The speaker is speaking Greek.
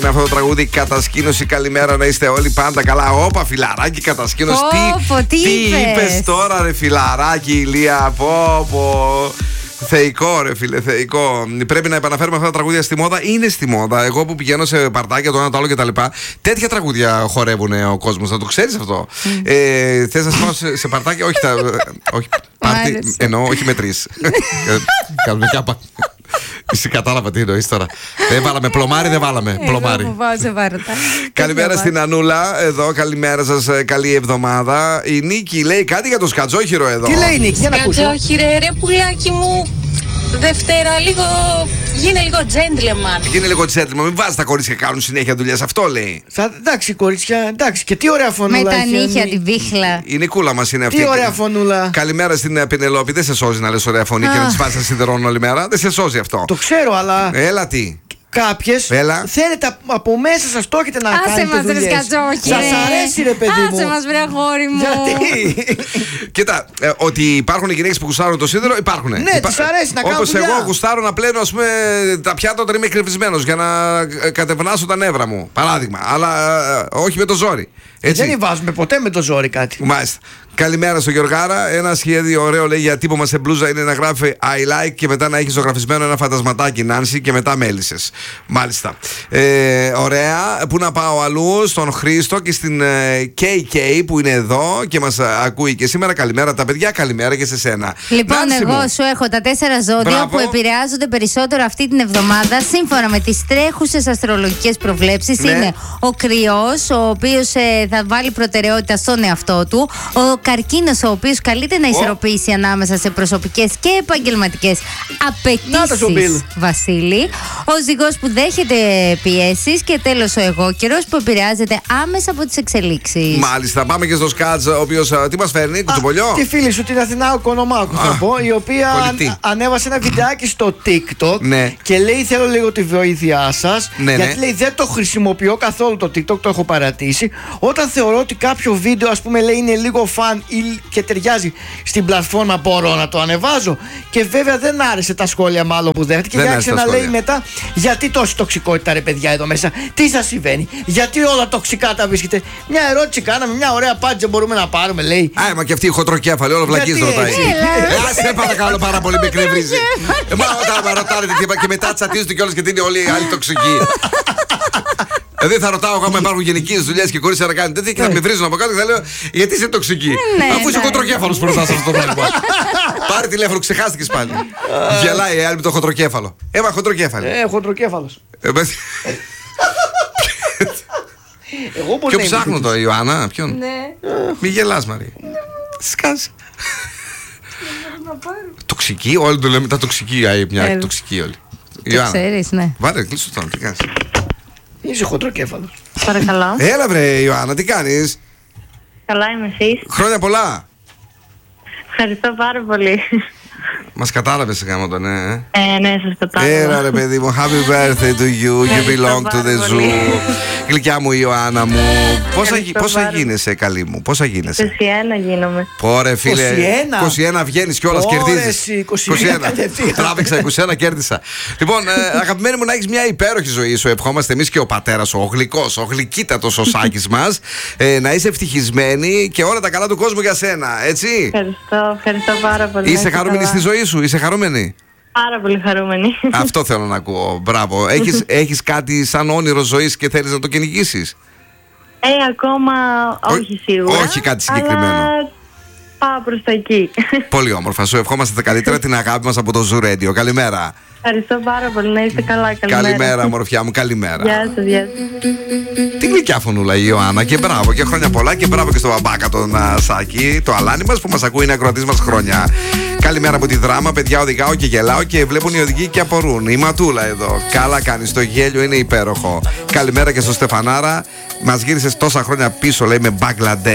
Με αυτό το τραγούδι κατασκήνωση, καλημέρα να είστε όλοι πάντα καλά. Όπα φιλαράκι, κατασκήνωση. Τι είπες τώρα ρε φιλαράκι, Ηλία. Πω. Θεϊκό ρε φίλε, θεϊκό. Πρέπει να επαναφέρουμε αυτά τα τραγούδια στη μόδα. Είναι στη μόδα. Εγώ που πηγαίνω σε παρτάκια, το ένα το άλλο κτλ. Τέτοια τραγούδια χορεύουν ο κόσμος. Να το ξέρεις αυτό. Θες να πάω σε παρτάκια? Όχι, πάρτι, εννοώ, όχι με τρεις. Κάνουμε κάπα. Εσύ κατάλαβα τι εννοείς τώρα. Δεν βάλαμε πλωμάρι, δεν βάλαμε πλωμάρι. Καλημέρα στην Ανούλα. Εδώ, καλημέρα σας, καλή εβδομάδα. Η Νίκη λέει κάτι για το σκατζόχυρο εδώ. Τι λέει η Νίκη, για να ακούσω. Σκατζόχυρε, ρε πουλάκι μου. Δευτέρα, γίνε λίγο gentleman. Γίνε λίγο gentleman, μην βάζει τα κορίτσια και κάνουν συνέχεια δουλειές. Αυτό λέει. Εντάξει, κορίτσια, εντάξει. Και τι ωραία φωνούλα. Με τα νύχια, την βίχλα. Η Νικούλα μας είναι αυτή. Τι ωραία φωνούλα. Καλημέρα στην Πενελόπη. Δεν σε σώζει να λες ωραία φωνή και να τις βάζεις να σιδερώνουν όλη μέρα. Δεν σε σώζει αυτό. Το ξέρω, αλλά. Έλα τι. Κάποιες θέλετε από μέσα σας το έχετε να κάνετε δουλειές. Άσε μας ρε σκατζόχυρε. Σας αρέσει ρε παιδί μου. Άσε μας βρε αγόρι μου. Γιατί? Κοίτα, ότι υπάρχουν γυναίκες που γουστάρουν το σίδερο, υπάρχουν. Ναι, τις αρέσει να κάνουν όπως δουλειά. εγώ γουστάρω να πλένω, ας πούμε, τα πιάτα όταν είμαι εκνευρισμένος για να κατευνάσω τα νεύρα μου. Παράδειγμα. Αλλά όχι με το ζόρι. Έτσι. Δεν βάζουμε ποτέ με το ζόρι κάτι. Μάλιστα. Καλημέρα στο Γιωργάρα. Ένα σχέδιο ωραίο λέει για τύπωμα σε μπλούζα είναι να γράφει I like και μετά να έχει ζωγραφισμένο ένα φαντασματάκι Νάνση και μετά μέλισσες. Μάλιστα. Ωραία. Πού να πάω αλλού? Στον Χρήστο και στην KK που είναι εδώ και μας ακούει και σήμερα. Καλημέρα τα παιδιά, καλημέρα και σε σένα. Λοιπόν, Νάνση εγώ μου. σου έχω τα 4 ζώδια. Μπράβο. Που επηρεάζονται περισσότερο αυτή την εβδομάδα σύμφωνα με τις τρέχουσες αστρολογικές προβλέψεις. Ναι. Είναι ο Κρυός, ο οποίος θα βάλει προτεραιότητα στον εαυτό του. Ο Καρκίνος, ο οποίος καλείται να ισορροπήσει ανάμεσα σε προσωπικές και επαγγελματικές απαιτήσεις, Βασίλη. Ο Ζυγός που δέχεται πιέσεις. Και τέλος ο Εγώκερος που επηρεάζεται άμεσα από τις εξελίξεις. Μάλιστα, πάμε και στο Σκάτζ, ο οποίος τι μας φέρνει, κουτσομπολιό. Τη φίλη σου την Αθηνά Κονομάκου θα πω, η οποία ανέβασε ένα βιντεάκι στο TikTok και λέει θέλω λίγο τη βοήθειά σας, γιατί λέει δεν το χρησιμοποιώ καθόλου το TikTok, το έχω παρατήσει. Όταν θεωρώ ότι κάποιο βίντεο ας πούμε λέει είναι λίγο φαν και ταιριάζει στην πλατφόρμα, μπορώ να το ανεβάζω. Και βέβαια δεν άρεσε τα σχόλια μάλλον που δέχτηκε και άρχισε να λέει μετά γιατί τόση τοξικότητα ρε παιδιά εδώ μέσα, τι σας συμβαίνει, γιατί όλα τοξικά τα βρίσκετε. Μια ερώτηση κάναμε, μια ωραία απάντηση μπορούμε να πάρουμε, λέει. Μα και αυτή η χοντροκέφαλη, όλο βλακής ρωτάει. Σε παρακαλώ πάρα πολύ, με εκνευρίζει. Μα όταν με ρωτάνε και μετά τσατίζονται κιόλας και τι είναι όλοι οι άλλοι τοξικοί. Δηλαδή θα ρωτάω εγώ αν υπάρχουν γενικές δουλειές και κορίτσια να κάνει τέτοια και θα με βρίζουν από κάτω και θα λέω γιατί είσαι τοξική. Αφού είσαι χοντροκέφαλος μπροστά σε αυτό το πράγμα. Πάρε τηλέφωνο, ξεχάστηκες πάλι. Γελάει η άλλη με το χοντροκέφαλο. Χοντροκέφαλο. Χοντροκέφαλος. Ποιο ψάχνω τώρα, Ιωάννα, ποιον? Μη γελάς, Μαρία. Σκάσε. Τοξική, όλοι το λέμε τα τοξική. Μια τοξική όλοι. Το ξέρεις, ναι. Βάλε, κλείσω τώρα, τι κάνεις? Είσαι χοντροκέφαλος. Παρακαλώ. Έλα βρε Ιωάννα, τι κάνεις? Καλά είμαι εσείς? Χρόνια πολλά. Ευχαριστώ πάρα πολύ. Μας κατάλαβες γάμο το, ναι. Ναι, σας κατάλαβα. Έλα ρε παιδί μου, happy birthday to you, you belong to the zoo. Γλυκιά μου Ιωάννα μου, πόσα γίνεσαι καλή μου, πόσα γίνεσαι? 21 γίνομαι. Πόρε φίλε, 21 βγαίνεις κιόλας, κερδίζεις. 21. Τράβηξα 21, κέρδισα. Λοιπόν, αγαπημένη μου, να έχεις μια υπέροχη ζωή σου, ευχόμαστε εμείς και ο πατέρας, ο γλυκός, ο γλυκύτατος ο Σάκης μας. Να είσαι ευτυχισμένη και όλα τα καλά του κόσμου για σένα, έτσι. Ευχαριστώ πάρα πολύ. Είσαι χαρούμενη στη ζωή σου, είσαι χαρούμενη? Πάρα πολύ χαρούμενη. Αυτό θέλω να ακούω, μπράβο. Έχεις κάτι σαν όνειρο ζωής και θέλεις να το κυνηγήσεις? Ακόμα όχι σίγουρα. Όχι κάτι συγκεκριμένο. Αλλά πάω προς τα εκεί. Πολύ όμορφα, σου ευχόμαστε τα καλύτερα, την αγάπη μας από το Zoo Radio. Καλημέρα. Ευχαριστώ πάρα πολύ, να είστε καλά. Καλημέρα μορφιά μου, καλημέρα. Γεια σας, γεια σας. Τι γλυκιά φωνούλα η Ιωάννα, και μπράβο και χρόνια πολλά και μπράβο και στο μπαμπάκα τον Σάκη, το αλάνι μας που μας ακούει, είναι ακροατής μας χρόνια. Καλημέρα από τη Δράμα, παιδιά, οδηγάω και γελάω και βλέπουν οι οδηγοί και απορούν. Η Ματούλα εδώ, καλά κάνεις, το γέλιο είναι υπέροχο. Καλημέρα και στο Στεφανάρα, μας γύρισες τόσα χρόνια πίσω, λέει, με Μπαγκλαντές.